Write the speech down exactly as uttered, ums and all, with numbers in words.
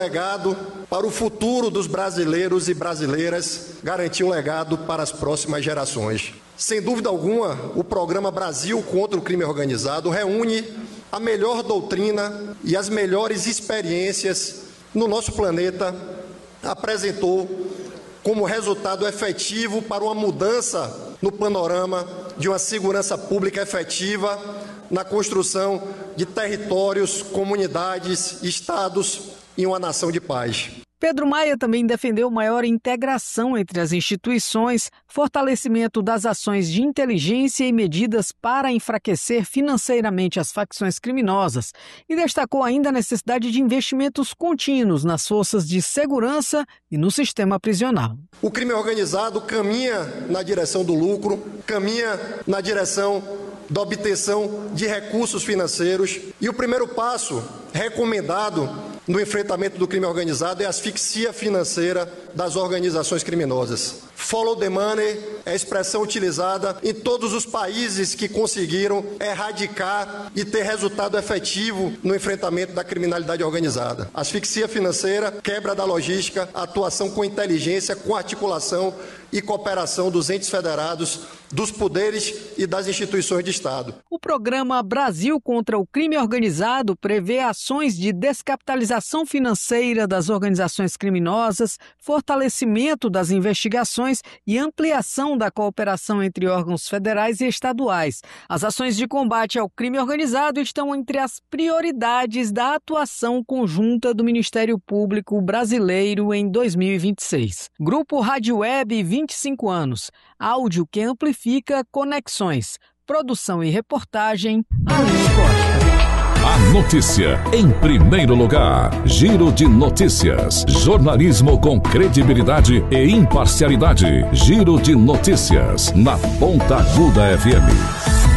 legado para o futuro dos brasileiros e brasileiras, garantir um legado para as próximas gerações. Sem dúvida alguma, o programa Brasil contra o Crime Organizado reúne a melhor doutrina e as melhores experiências no nosso planeta, apresentou como resultado efetivo para uma mudança no panorama de uma segurança pública efetiva na construção de territórios, comunidades, estados e uma nação de paz. Pedro Maia também defendeu maior integração entre as instituições, fortalecimento das ações de inteligência e medidas para enfraquecer financeiramente as facções criminosas e destacou ainda a necessidade de investimentos contínuos nas forças de segurança e no sistema prisional. O crime organizado caminha na direção do lucro, caminha na direção da obtenção de recursos financeiros e o primeiro passo recomendado no enfrentamento do crime organizado é a asfixia financeira das organizações criminosas. Follow the money é a expressão utilizada em todos os países que conseguiram erradicar e ter resultado efetivo no enfrentamento da criminalidade organizada. Asfixia financeira, quebra da logística, atuação com inteligência, com articulação e cooperação dos entes federados, dos poderes e das instituições de Estado. O programa Brasil contra o Crime Organizado prevê ações de descapitalização financeira das organizações criminosas, fortalecimento das investigações e ampliação da cooperação entre órgãos federais e estaduais. As ações de combate ao crime organizado estão entre as prioridades da atuação conjunta do Ministério Público Brasileiro em dois mil e vinte e seis. Grupo Rádio Web, vinte e cinco anos. Áudio que amplifica conexões. Produção e reportagem, Aline Costa. A notícia em primeiro lugar. Giro de notícias. Jornalismo com credibilidade e imparcialidade. Giro de notícias na Ponta Aguda F M.